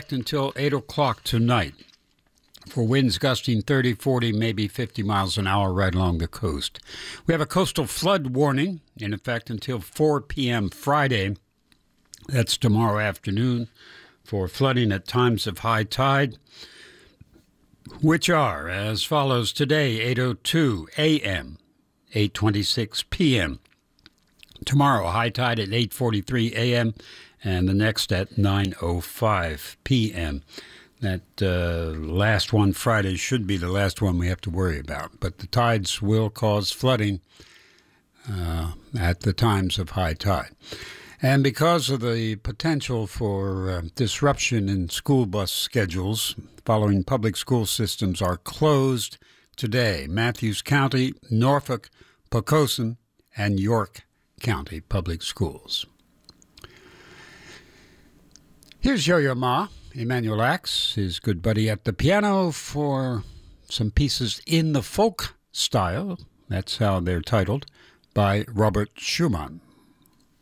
effect until 8 o'clock tonight for winds gusting 30, 40, maybe 50 miles an hour right along the coast. We have a coastal flood warning in effect until 4 p.m. Friday. That's tomorrow afternoon for flooding at times of high tide, which are as follows today, 8:02 a.m., 8:26 p.m. Tomorrow, high tide at 8:43 a.m., and the next at 9:05 p.m. That last one, Friday, should be the last one we have to worry about. But the tides will cause flooding at the times of high tide. And because of the potential for disruption in school bus schedules, following public school systems are closed today. Matthews County, Norfolk, Poquoson, and York County Public Schools. Here's Yo-Yo Ma, Emmanuel Axe, his good buddy at the piano, for some pieces in the folk style, that's how they're titled, by Robert Schumann.